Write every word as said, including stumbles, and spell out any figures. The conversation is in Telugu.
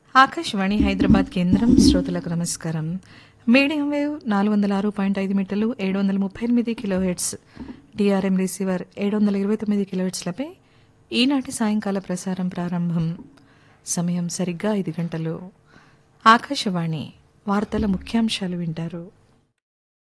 ఆకాశవాణి హైదరాబాద్ కేంద్రం శ్రోతలకు నమస్కారం. మీడియం వేవ్ నాలుగు వందల ఆరు పాయింట్ ఐదు మీటర్లు ఏడు వందల ముప్పై ఎనిమిది కిలోహెర్ట్స్, డిఆర్ఎం రిసీవర్ ఏడు వందల ఇరవై తొమ్మిది కిలోహెర్ట్స్లపై ఈనాటి సాయంకాల ప్రసారం ప్రారంభం. సమయం సరిగ్గా ఐదు గంటలు. ఆకాశవాణి వార్తల ముఖ్యాంశాలు వింటారు.